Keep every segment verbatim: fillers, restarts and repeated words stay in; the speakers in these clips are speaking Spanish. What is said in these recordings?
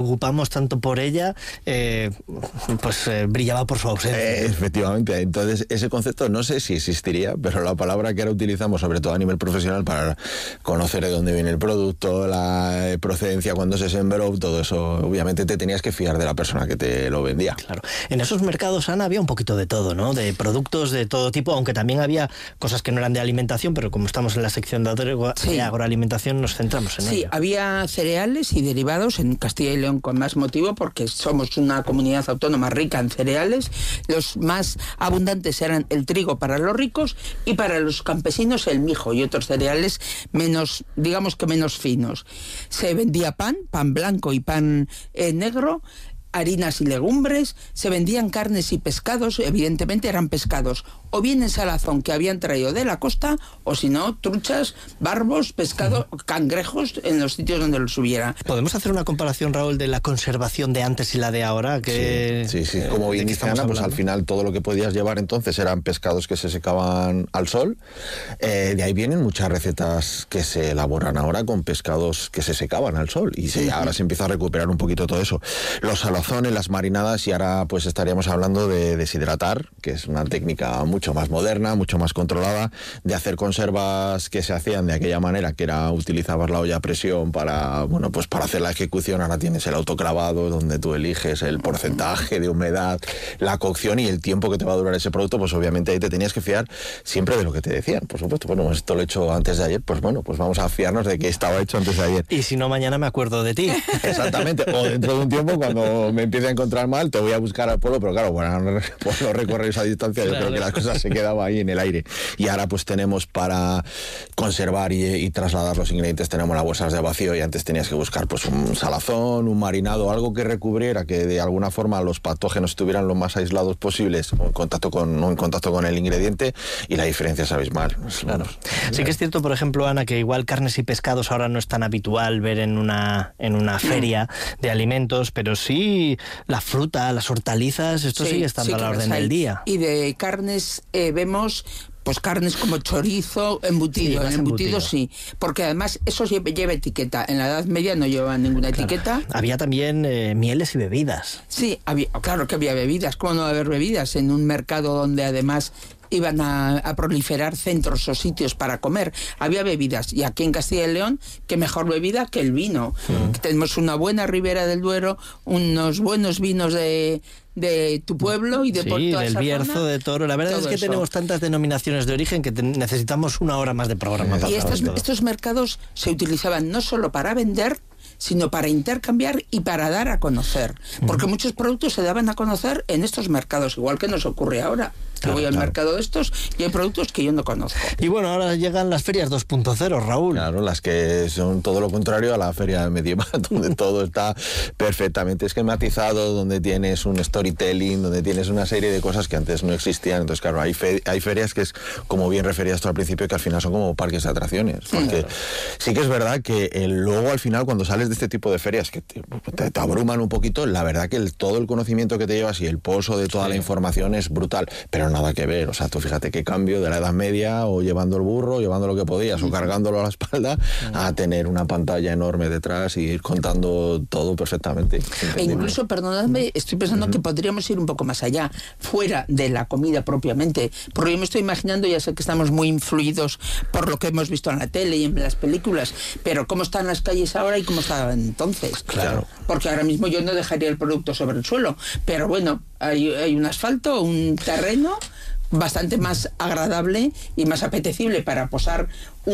ocupamos tanto por ella, eh, pues eh, brillaba por su ausencia. Eh, efectivamente, entonces ese concepto no sé si existiría, pero la palabra que ahora utilizamos, sobre todo a nivel profesional, para conocer de dónde viene el producto, la procedencia, cuándo se sembró, todo eso, obviamente te tenías que fiar de la persona que te lo vendía. Claro. En esos mercados, Ana, había un poquito de todo, ¿no? De productos de todo tipo, aunque también había cosas que no eran de alimentación, pero como estamos en la sección de, agro- sí. de agroalimentación, nos centramos en sí, ello. Sí, había cereales y derivados en Castilla y León con más motivo, porque somos una comunidad autónoma rica en cereales. Los más abundantes eran el trigo para los ricos y para los campesinos el mijo y otros cereales menos, digamos que menos finos. Se vendía pan, pan blanco y pan eh, negro, harinas y legumbres, se vendían carnes y pescados, evidentemente eran pescados, o bien en salazón que habían traído de la costa, o si no, truchas, barbos, pescado, cangrejos en los sitios donde los hubiera. ¿Podemos hacer una comparación, Raúl, de la conservación de antes y la de ahora? Que, sí, sí, sí. Como bien dice Ana, pues al final todo lo que podías llevar entonces eran pescados que se secaban al sol. Eh, de ahí vienen muchas recetas que se elaboran ahora con pescados que se secaban al sol, y se, ahora se empieza a recuperar un poquito todo eso. Los salazones, las marinadas, y ahora pues estaríamos hablando de deshidratar, que es una técnica mucho más moderna, mucho más controlada, de hacer conservas que se hacían de aquella manera, que era utilizabas la olla a presión para, bueno, pues para hacer la ejecución. Ahora tienes el autoclavado, donde tú eliges el porcentaje de humedad, la cocción y el tiempo que te va a durar ese producto. Pues obviamente ahí te tenías que fiar siempre de lo que te decían, por supuesto. Bueno, esto lo he hecho antes de ayer, pues bueno, pues vamos a fiarnos de que estaba hecho antes de ayer. Y si no, mañana me acuerdo de ti. Exactamente, o dentro de un tiempo, cuando me empiece a encontrar mal, te voy a buscar al pueblo, pero claro, bueno, por no recorrer esa distancia, claro, yo creo que las cosas se quedaban ahí en el aire. Y ahora pues tenemos para conservar y, y trasladar los ingredientes, tenemos las bolsas de vacío, y antes tenías que buscar pues un salazón, un marinado, algo que recubriera, que de alguna forma los patógenos estuvieran lo más aislados posibles, o en contacto con, no en contacto con el ingrediente, y la diferencia es abismal. Claro. Sí que es cierto, por ejemplo, Ana, que igual carnes y pescados ahora no es tan habitual ver en una, en una feria de alimentos, pero sí la fruta, las hortalizas, esto sí, sigue estando sí, a la orden del día. Y de carnes eh, vemos pues carnes como chorizo, embutido. Sí, en embutido, embutido sí, porque además eso lleva, lleva etiqueta. En la Edad Media no llevaban ninguna claro. etiqueta. Había también eh, mieles y bebidas. Sí, había, claro que había bebidas. ¿Cómo no haber bebidas en un mercado donde además iban a, a proliferar centros o sitios para comer? Había bebidas, y aquí en Castilla y León, qué mejor bebida que el vino. Mm. Tenemos una buena Ribera del Duero, unos buenos vinos de, de tu pueblo y de sí, por toda del esa Bierzo, zona. De Toro. La verdad Todo es que eso. Tenemos tantas denominaciones de origen que te, necesitamos una hora más de programa. Y estos, estos mercados se utilizaban no solo para vender, sino para intercambiar y para dar a conocer. Porque uh-huh. muchos productos se daban a conocer en estos mercados, igual que nos ocurre ahora. Claro, que voy al claro. mercado de estos y hay productos que yo no conozco. Y bueno, ahora llegan las ferias dos punto cero, Raúl. Claro, las que son todo lo contrario a la feria medieval, donde todo está perfectamente esquematizado, donde tienes un storytelling, donde tienes una serie de cosas que antes no existían. Entonces, claro, hay, fe- hay ferias que es, como bien referías tú al principio, que al final son como parques de atracciones. Porque claro. sí que es verdad que el, luego al final, cuando sales de este tipo de ferias que te, te, te abruman un poquito, la verdad que el, todo el conocimiento que te llevas y el pozo de toda sí. la información es brutal, pero nada que ver. O sea, tú fíjate qué cambio de la Edad Media, o llevando el burro, llevando lo que podías, o cargándolo a la espalda, a tener una pantalla enorme detrás y ir contando todo perfectamente. E incluso, perdonadme, estoy pensando uh-huh. que podríamos ir un poco más allá, fuera de la comida propiamente, porque yo me estoy imaginando, ya sé que estamos muy influidos por lo que hemos visto en la tele y en las películas, pero cómo están las calles ahora y cómo estaban entonces. Claro. Porque ahora mismo yo no dejaría el producto sobre el suelo, pero bueno, hay, hay un asfalto, un terreno bastante más agradable y más apetecible para posar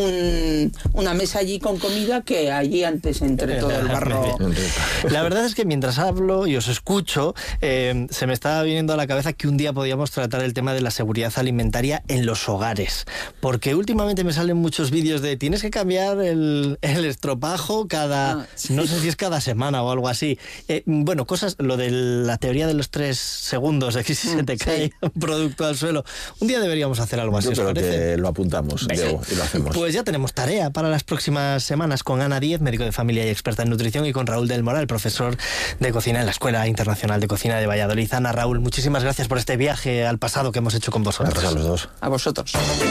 un, una mesa allí con comida que allí antes entre todo el barro. La verdad es que mientras hablo y os escucho, eh, se me estaba viniendo a la cabeza que un día podíamos tratar el tema de la seguridad alimentaria en los hogares, porque últimamente me salen muchos vídeos de tienes que cambiar el, el estropajo cada, ah, sí. no sé si es cada semana o algo así. Eh, bueno, cosas, lo de la teoría de los tres segundos, de que si se te cae sí. un producto al suelo. Un día deberíamos hacer algo así. Yo creo que lo apuntamos, Diego, y lo hacemos. Pues ya tenemos tarea para las próximas semanas con Ana Díez, médico de familia y experta en nutrición, y con Raúl del Moral, profesor de cocina en la Escuela Internacional de Cocina de Valladolid. Ana, Raúl, muchísimas gracias por este viaje al pasado que hemos hecho con vosotros. Gracias a los dos. A vosotros.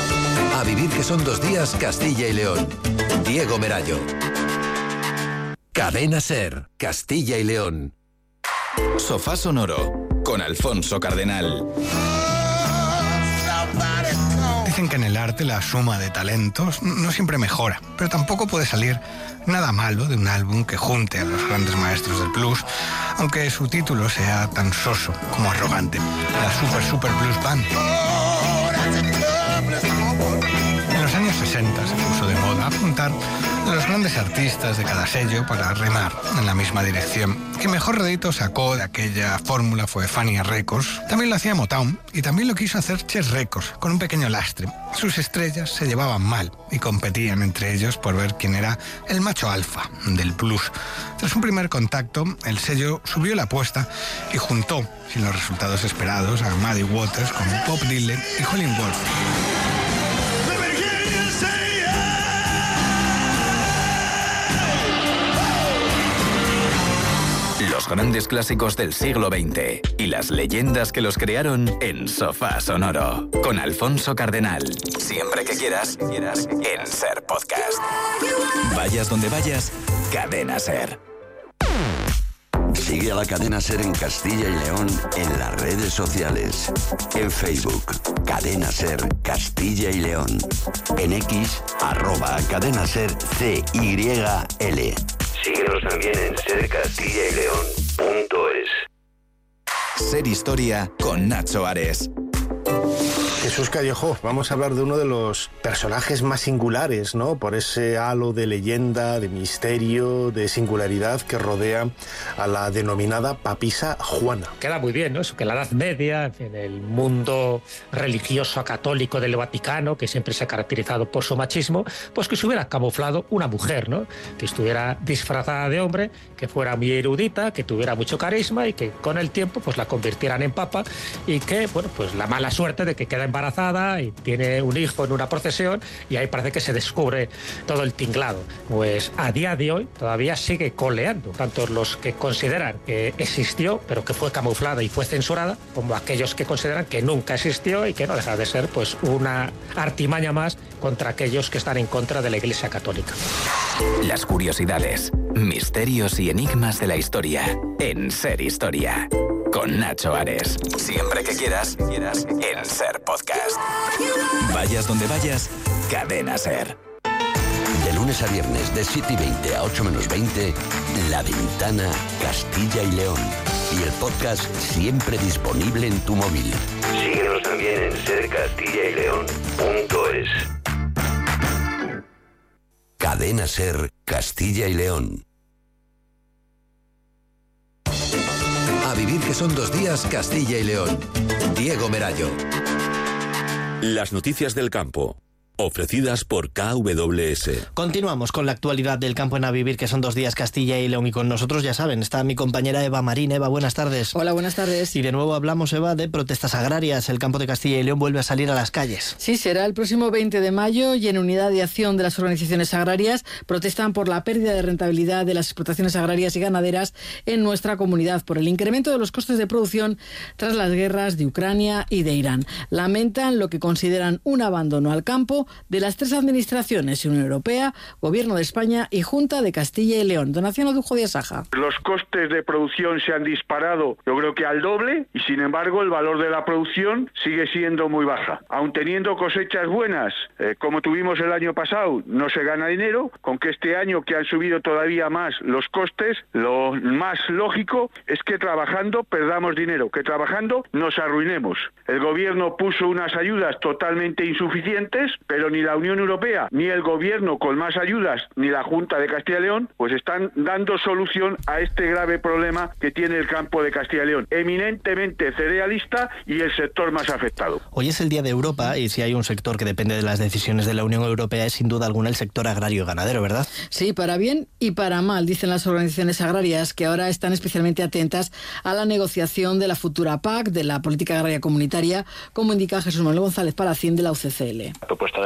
A vivir que son dos días, Castilla y León. Diego Merallo. Cadena SER, Castilla y León. Sofá Sonoro, con Alfonso Cardenal. Dicen que en el arte la suma de talentos no siempre mejora, pero tampoco puede salir nada malo de un álbum que junte a los grandes maestros del blues, aunque su título sea tan soso como arrogante. La Super Super Blues Band. En los años sesenta se puso de moda juntar a los grandes artistas de cada sello para remar en la misma dirección. Quien mejor rédito sacó de aquella fórmula fue Fania Records. También lo hacía Motown y también lo quiso hacer Chess Records, con un pequeño lastre. Sus estrellas se llevaban mal y competían entre ellos por ver quién era el macho alfa del blues. Tras un primer contacto, el sello subió la apuesta y juntó, sin los resultados esperados, a Muddy Waters con Bob Dylan y Howlin' Wolf. Los grandes clásicos del siglo veinte y las leyendas que los crearon en Sofá Sonoro, con Alfonso Cardenal. Siempre que quieras, en SER Podcast. Vayas donde vayas, Cadena SER. Sigue a la Cadena SER en Castilla y León en las redes sociales. En Facebook, Cadena SER Castilla y León. En X, arroba Cadena SER C Y L. Síguenos también en ser castilla y león punto es. SER Historia con Nacho Ares. Jesús Callejo, vamos a hablar de uno de los personajes más singulares, ¿no? Por ese halo de leyenda, de misterio, de singularidad que rodea a la denominada papisa Juana. Queda muy bien, ¿no? Eso que la Edad Media, en fin, el mundo religioso católico del Vaticano, que siempre se ha caracterizado por su machismo, pues que se hubiera camuflado una mujer, ¿no? Que estuviera disfrazada de hombre, que fuera muy erudita, que tuviera mucho carisma y que con el tiempo pues la convirtieran en papa y que, bueno, pues la mala suerte de que queda embarazada y tiene un hijo en una procesión y ahí parece que se descubre todo el tinglado. Pues a día de hoy todavía sigue coleando, tanto los que consideran que existió pero que fue camuflada y fue censurada, como aquellos que consideran que nunca existió y que no deja de ser pues una artimaña más contra aquellos que están en contra de la Iglesia Católica. Las curiosidades, misterios y enigmas de la historia en SER Historia. Con Nacho Ares. Siempre que quieras, quieras en SER Podcast. Vayas donde vayas, Cadena SER. De lunes a viernes, de siete y veinte a ocho menos veinte, La Ventana Castilla y León. Y el podcast siempre disponible en tu móvil. Síguenos también en ser castilla y león punto es. Cadena SER Castilla y León. A vivir que son dos días, Castilla y León. Diego Merayo. Las noticias del campo, ofrecidas por K W S. Continuamos con la actualidad del campo en A Vivir, que son dos días, Castilla y León, y con nosotros, ya saben, está mi compañera Eva Marín. Eva, buenas tardes. Hola, buenas tardes. Y de nuevo hablamos, Eva, de protestas agrarias. El campo de Castilla y León vuelve a salir a las calles. Sí, será el próximo veinte de mayo y en unidad de acción de las organizaciones agrarias protestan por la pérdida de rentabilidad de las explotaciones agrarias y ganaderas en nuestra comunidad, por el incremento de los costes de producción tras las guerras de Ucrania y de Irán. Lamentan lo que consideran un abandono al campo de las tres administraciones, Unión Europea, Gobierno de España y Junta de Castilla y León. Donación Odujo de Asaja. Los costes de producción se han disparado, yo creo que al doble, y sin embargo el valor de la producción sigue siendo muy baja. Aun teniendo cosechas buenas, eh, como tuvimos el año pasado, no se gana dinero, con que este año que han subido todavía más los costes, lo más lógico es que trabajando perdamos dinero, que trabajando nos arruinemos. El gobierno puso unas ayudas totalmente insuficientes, pero ni la Unión Europea, ni el gobierno con más ayudas, ni la Junta de Castilla y León, pues están dando solución a este grave problema que tiene el campo de Castilla y León, eminentemente cerealista y el sector más afectado. Hoy es el Día de Europa y si hay un sector que depende de las decisiones de la Unión Europea es sin duda alguna el sector agrario y ganadero, ¿verdad? Sí, para bien y para mal, dicen las organizaciones agrarias, que ahora están especialmente atentas a la negociación de la futura P A C, de la Política Agraria Comunitaria, como indica Jesús Manuel González Palacín de la U C C L. La propuesta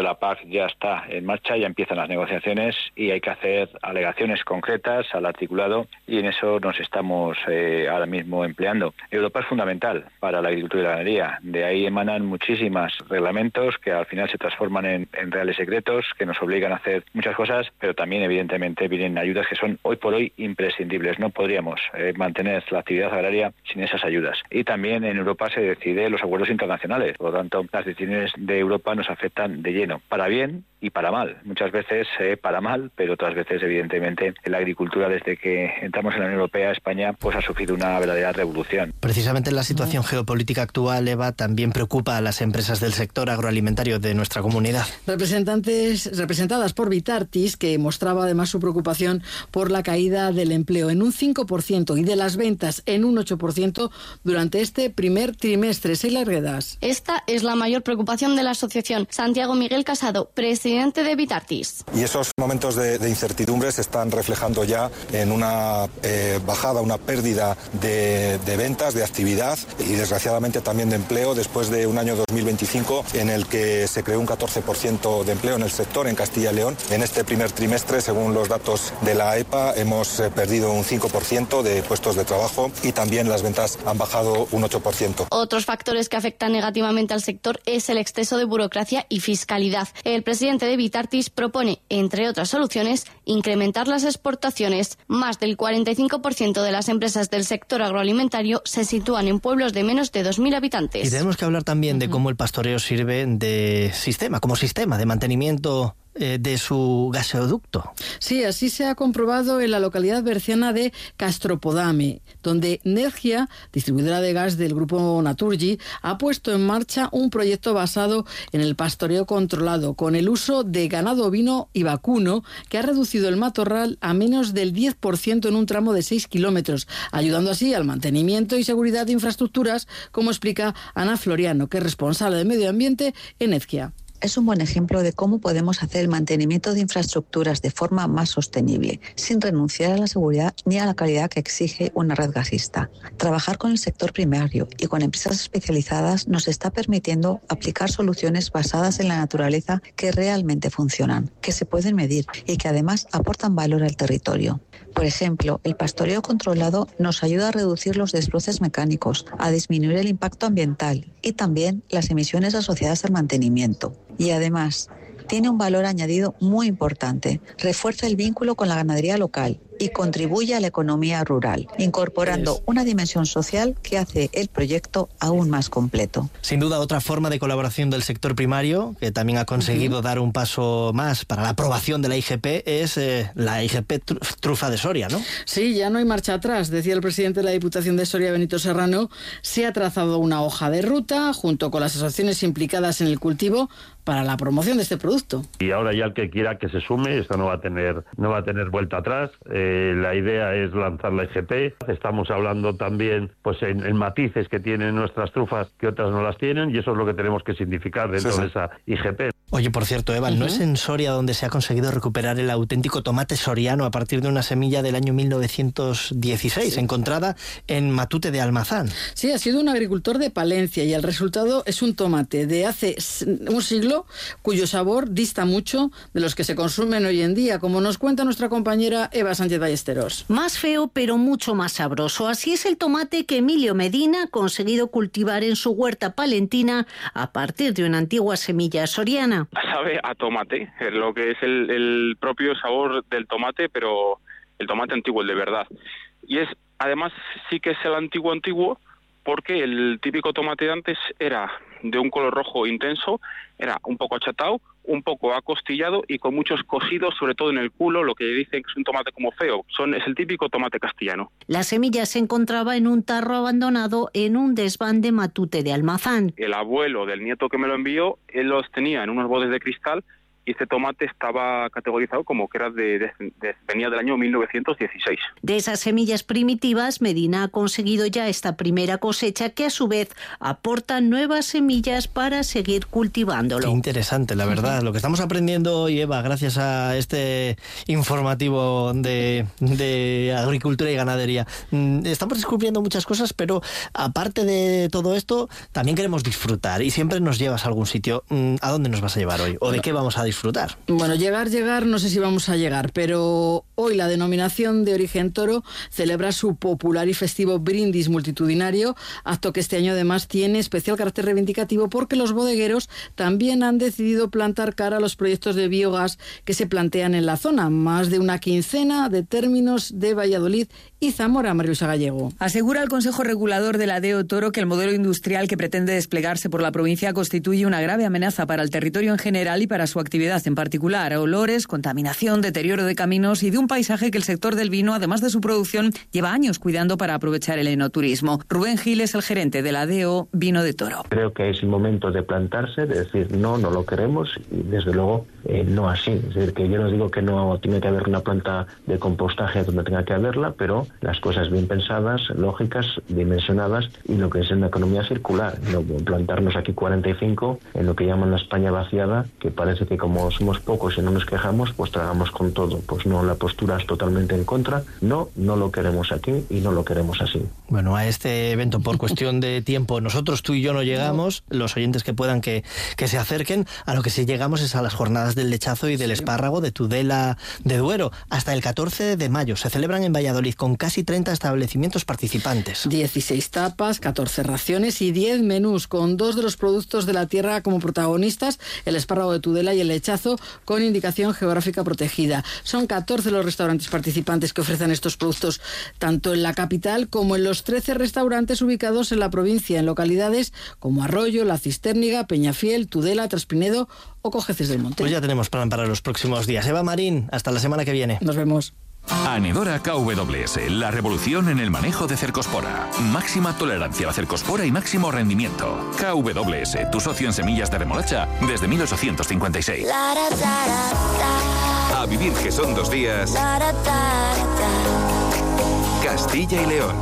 de la P A C ya está en marcha, ya empiezan las negociaciones y hay que hacer alegaciones concretas al articulado y en eso nos estamos eh, ahora mismo empleando. Europa es fundamental para la agricultura y la ganadería. De ahí emanan muchísimos reglamentos que al final se transforman en, en reales secretos, que nos obligan a hacer muchas cosas, pero también evidentemente vienen ayudas que son hoy por hoy imprescindibles. No podríamos eh, mantener la actividad agraria sin esas ayudas. Y también en Europa se deciden los acuerdos internacionales. Por lo tanto, las decisiones de Europa nos afectan de lleno, para bien y para mal. Muchas veces eh, para mal, pero otras veces, evidentemente, la agricultura, desde que entramos en la Unión Europea, España, pues ha sufrido una verdadera revolución. Precisamente la situación geopolítica actual, Eva, también preocupa a las empresas del sector agroalimentario de nuestra comunidad. Representantes, representadas por Vitartis, que mostraba además su preocupación por la caída del empleo en un cinco por ciento y de las ventas en un ocho por ciento durante este primer trimestre. Sheila Arguedas. Esta es la mayor preocupación de la asociación. Santiago Miguel Casado, presidente de Vitartis. Y esos momentos de, de incertidumbre se están reflejando ya en una eh, bajada, una pérdida de, de ventas, de actividad y desgraciadamente también de empleo después de un año dos mil veinticinco en el que se creó un catorce por ciento de empleo en el sector en Castilla y León. En este primer trimestre, según los datos de la E P A, hemos eh, perdido un cinco por ciento de puestos de trabajo y también las ventas han bajado un ocho por ciento. Otros factores que afectan negativamente al sector es el exceso de burocracia y fiscalidad. El presidente de Vitartis propone, entre otras soluciones, incrementar las exportaciones. Más del cuarenta y cinco por ciento de las empresas del sector agroalimentario se sitúan en pueblos de menos de dos mil habitantes. Y tenemos que hablar también de cómo el pastoreo sirve de sistema, como sistema de mantenimiento de su gasoducto. Sí, así se ha comprobado en la localidad berciana de Castropodame, donde Nergia, distribuidora de gas del grupo Naturgy, ha puesto en marcha un proyecto basado en el pastoreo controlado, con el uso de ganado ovino y vacuno, que ha reducido el matorral a menos del diez por ciento en un tramo de seis kilómetros, ayudando así al mantenimiento y seguridad de infraestructuras, como explica Ana Floriano, que es responsable de medio ambiente en Nergia. Es un buen ejemplo de cómo podemos hacer el mantenimiento de infraestructuras de forma más sostenible, sin renunciar a la seguridad ni a la calidad que exige una red gasista. Trabajar con el sector primario y con empresas especializadas nos está permitiendo aplicar soluciones basadas en la naturaleza que realmente funcionan, que se pueden medir y que además aportan valor al territorio. Por ejemplo, el pastoreo controlado nos ayuda a reducir los desbroces mecánicos, a disminuir el impacto ambiental y también las emisiones asociadas al mantenimiento. Y además, tiene un valor añadido muy importante. Refuerza el vínculo con la ganadería local y contribuye a la economía rural, incorporando una dimensión social que hace el proyecto aún más completo. Sin duda, otra forma de colaboración del sector primario, que también ha conseguido uh-huh. dar un paso más para la aprobación de la I G P, es eh, la I G P Trufa de Soria, ¿no? Sí, ya no hay marcha atrás. Decía el presidente de la Diputación de Soria, Benito Serrano, se ha trazado una hoja de ruta, junto con las asociaciones implicadas en el cultivo, para la promoción de este producto. Y ahora ya el que quiera que se sume, esto no va a tener, no va a tener vuelta atrás. Eh, la idea es lanzar la I G P. Estamos hablando también pues en, en matices que tienen nuestras trufas que otras no las tienen, y eso es lo que tenemos que significar dentro sí, sí. de esa I G P. Oye, por cierto, Eva, uh-huh. ¿no es en Soria donde se ha conseguido recuperar el auténtico tomate soriano a partir de una semilla del año mil novecientos dieciséis, sí. encontrada en Matute de Almazán? Sí, ha sido un agricultor de Palencia y el resultado es un tomate de hace un siglo cuyo sabor dista mucho de los que se consumen hoy en día, como nos cuenta nuestra compañera Eva Sánchez Ballesteros. Más feo, pero mucho más sabroso. Así es el tomate que Emilio Medina ha conseguido cultivar en su huerta palentina a partir de una antigua semilla soriana. Sabe a tomate, es lo que es el, el propio sabor del tomate, pero el tomate antiguo, el de verdad. Y es, además, sí que es el antiguo antiguo, porque el típico tomate de antes era de un color rojo intenso, era un poco achatado, un poco acostillado y con muchos cosidos, sobre todo en el culo, lo que dicen que es un tomate como feo. Son, es el típico tomate castellano. La semilla se encontraba en un tarro abandonado en un desván de Matute de Almazán. El abuelo del nieto que me lo envió, él los tenía en unos botes de cristal y este tomate estaba categorizado como que era de, de, de venía del año mil novecientos dieciséis. De esas semillas primitivas, Medina ha conseguido ya esta primera cosecha que a su vez aporta nuevas semillas para seguir cultivándolo. Qué interesante, la verdad. Lo que estamos aprendiendo hoy, Eva, gracias a este informativo de, de agricultura y ganadería. Estamos descubriendo muchas cosas, pero aparte de todo esto, también queremos disfrutar y siempre nos llevas a algún sitio. ¿A dónde nos vas a llevar hoy? ¿O de qué vamos a disfrutar? Bueno, llegar, llegar, no sé si vamos a llegar, pero hoy la denominación de origen toro celebra su popular y festivo brindis multitudinario, acto que este año además tiene especial carácter reivindicativo porque los bodegueros también han decidido plantar cara a los proyectos de biogás que se plantean en la zona. Más de una quincena de términos de Valladolid y Zamora, María Luisa Gallego. Asegura el Consejo Regulador de la D E O Toro que el modelo industrial que pretende desplegarse por la provincia constituye una grave amenaza para el territorio en general y para su actividad en particular. Olores, contaminación, deterioro de caminos y de un paisaje que el sector del vino, además de su producción, lleva años cuidando para aprovechar el enoturismo. Rubén Gil es el gerente de la D E O Vino de Toro. Creo que es el momento de plantarse, de decir no, no lo queremos y desde luego eh, no así. Es decir, que yo no digo que no tiene que haber una planta de compostaje donde tenga que haberla, pero las cosas bien pensadas, lógicas, dimensionadas y lo que es una economía circular. No plantarnos aquí cuarenta y cinco en lo que llaman la España vaciada, que parece que como somos pocos y no nos quejamos, pues tragamos con todo. Pues no, la postura es totalmente en contra. No, no lo queremos aquí y no lo queremos así. Bueno, a este evento por cuestión de tiempo, nosotros tú y yo no llegamos, los oyentes que puedan que, que se acerquen, a lo que sí llegamos es a las jornadas del lechazo y del espárrago de Tudela de Duero. Hasta el catorce de mayo se celebran en Valladolid con casi treinta establecimientos participantes. dieciséis tapas, catorce raciones y diez menús con dos de los productos de la tierra como protagonistas, el espárrago de Tudela y el lechazo con indicación geográfica protegida. Son catorce los restaurantes participantes que ofrecen estos productos tanto en la capital como en los trece restaurantes ubicados en la provincia, en localidades como Arroyo, La Cisterniga, Peñafiel, Tudela, Traspinedo o Cojeces del Monte. Pues ya tenemos plan para los próximos días. Eva Marín, hasta la semana que viene. Nos vemos. Anedora K W S, la revolución en el manejo de cercospora. Máxima tolerancia a la cercospora y máximo rendimiento. K W S, tu socio en semillas de remolacha desde mil ochocientos cincuenta y seis. A vivir que son dos días. Castilla y León.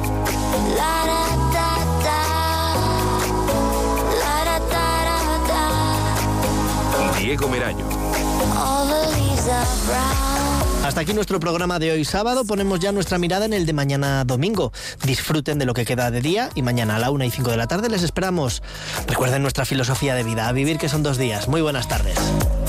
Diego Meraño. Hasta aquí nuestro programa de hoy sábado. Ponemos ya nuestra mirada en el de mañana domingo. Disfruten de lo que queda de día y mañana a la una y cinco de la tarde les esperamos. Recuerden nuestra filosofía de vida, a vivir que son dos días. Muy buenas tardes.